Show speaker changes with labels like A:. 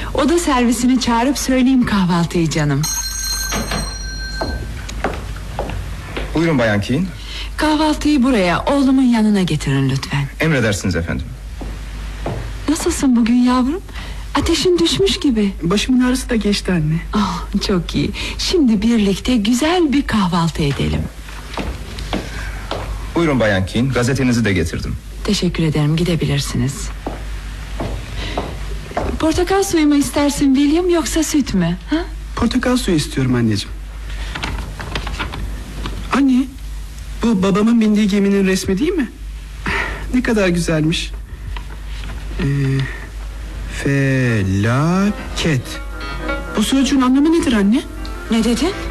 A: Oda servisini çağırıp söyleyeyim kahvaltıyı canım.
B: Buyurun Bayan Keane.
A: Kahvaltıyı buraya, oğlumun yanına getirin lütfen.
B: Emredersiniz efendim.
A: Nasılsın bugün yavrum? Ateşin düşmüş gibi.
C: Başımın ağrısı da geçti anne.
A: Oh, çok iyi. Şimdi birlikte güzel bir kahvaltı edelim.
B: Buyurun Bayan Keane, gazetenizi de getirdim.
A: Teşekkür ederim, gidebilirsiniz. Portakal suyu mu istersin William, yoksa süt mü? Ha?
C: Portakal suyu istiyorum anneciğim. Anne, bu babamın bindiği geminin resmi değil mi? Ne kadar güzelmiş. Felaket. Bu sözcüğün anlamı nedir anne?
A: Ne dedin?